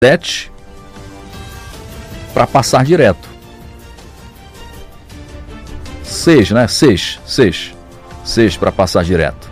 7 para passar direto. 6, né? 6 para passar direto.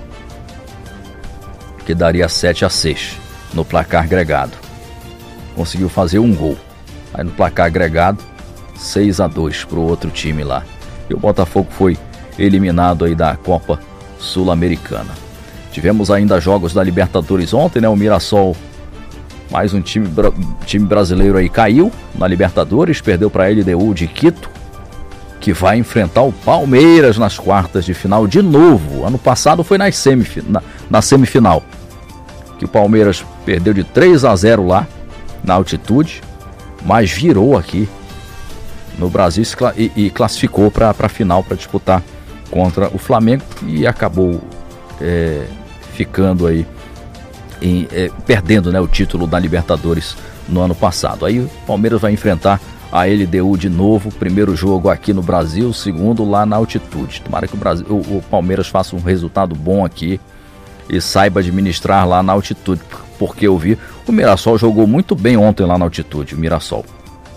Que daria 7-6 no placar agregado. Conseguiu fazer um gol. Aí no placar agregado, 6-2 para o outro time lá. E o Botafogo foi eliminado aí da Copa Sul-Americana. Tivemos ainda jogos da Libertadores ontem, né? O Mirassol, mais um time brasileiro aí, caiu na Libertadores, perdeu para a LDU de Quito, que vai enfrentar o Palmeiras nas quartas de final de novo. Ano passado foi na semifinal, que o Palmeiras perdeu de 3-0 lá na altitude, mas virou aqui no Brasil e classificou para a final para disputar contra o Flamengo e acabou ficando aí, perdendo, né, o título da Libertadores no ano passado. Aí o Palmeiras vai enfrentar a LDU de novo, primeiro jogo aqui no Brasil, segundo lá na altitude. Tomara que o Palmeiras faça um resultado bom aqui e saiba administrar lá na altitude, porque eu vi o Mirassol jogou muito bem ontem lá na altitude, o Mirassol.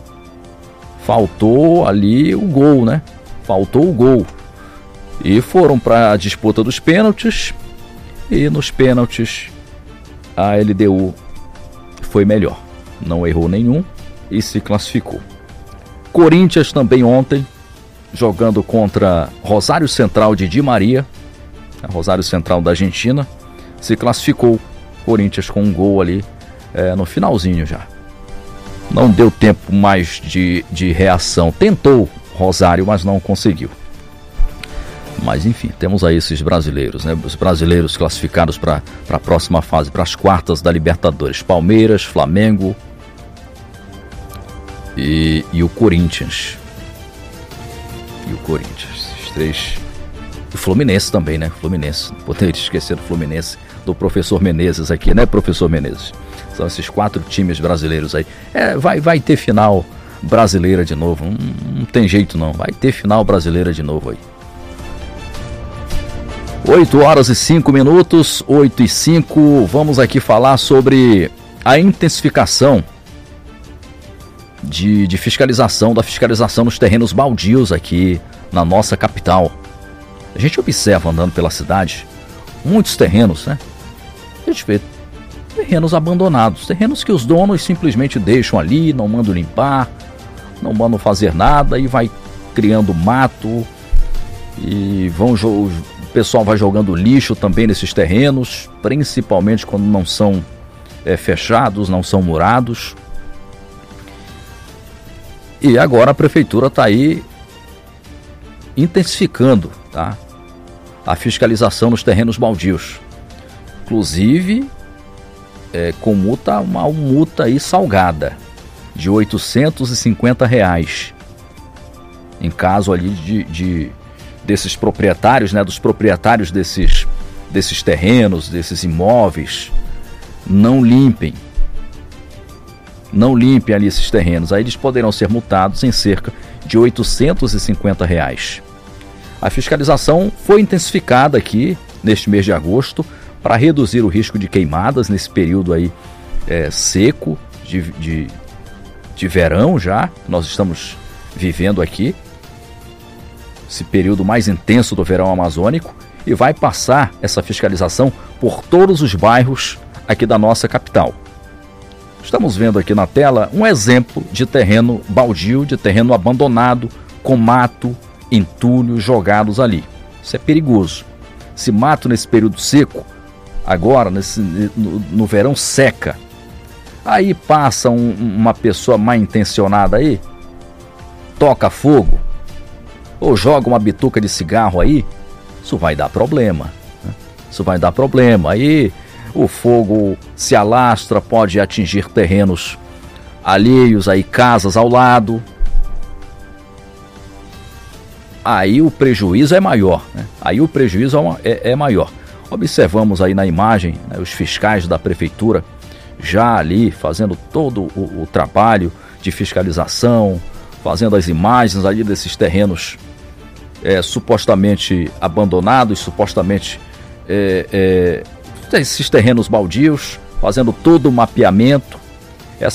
Faltou ali o gol, né? Faltou o gol. E foram para a disputa dos pênaltis. E nos pênaltis a LDU foi melhor. Não errou nenhum e se classificou. Corinthians também ontem, jogando contra Rosário Central de Di Maria. A Rosário Central da Argentina. Se classificou. Corinthians com um gol ali no finalzinho já. Não deu tempo mais de reação. Tentou Rosário, mas não conseguiu. Mas enfim, temos aí esses brasileiros, né? Os brasileiros classificados para a próxima fase, para as quartas da Libertadores. Palmeiras, Flamengo e o Corinthians. Esses três. E o Fluminense também, né? Fluminense. Não poderia esquecer do Fluminense, do professor Menezes aqui, né, professor Menezes? São esses 4 times brasileiros aí. Vai ter final brasileira de novo. Não tem jeito não. Vai ter final brasileira de novo aí. 8h05, 8h05. Vamos aqui falar sobre a intensificação de fiscalização, da fiscalização nos terrenos baldios aqui na nossa capital. A gente observa andando pela cidade muitos terrenos, né? A gente vê terrenos abandonados, terrenos que os donos simplesmente deixam ali, não mandam limpar, não mandam fazer nada e vai criando mato e o pessoal vai jogando lixo também nesses terrenos, principalmente quando não são fechados, não são murados. E agora a prefeitura está aí intensificando, tá, a fiscalização nos terrenos baldios. Inclusive com uma multa aí salgada de R$850 em caso ali desses proprietários, né, dos proprietários desses terrenos, desses imóveis, não limpem ali esses terrenos. Aí eles poderão ser multados em cerca de R$850. A fiscalização foi intensificada aqui neste mês de agosto para reduzir o risco de queimadas nesse período aí seco de verão já, que nós estamos vivendo aqui, esse período mais intenso do verão amazônico, e vai passar essa fiscalização por todos os bairros aqui da nossa capital. Estamos vendo aqui na tela um exemplo de terreno baldio, de terreno abandonado, com mato, entulhos jogados ali. Isso é perigoso. Esse mato nesse período seco, agora no verão seca, aí passa uma pessoa mal intencionada aí, toca fogo, ou joga uma bituca de cigarro aí, isso vai dar problema, né? Isso vai dar problema. Aí o fogo se alastra, pode atingir terrenos alheios, aí casas ao lado. Aí o prejuízo é maior, né? Aí o prejuízo é maior. Observamos aí na imagem, né, os fiscais da prefeitura já ali fazendo todo o trabalho de fiscalização, fazendo as imagens ali desses terrenos supostamente abandonados, supostamente esses terrenos baldios, fazendo todo o mapeamento